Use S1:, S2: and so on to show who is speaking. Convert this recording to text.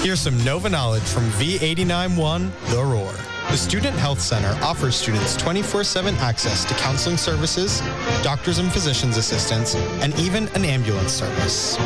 S1: Here's some Nova knowledge from V89.1 The Roar. The Student Health Center offers students 24/7 access to counseling services, doctors and physicians assistants, and even an ambulance service.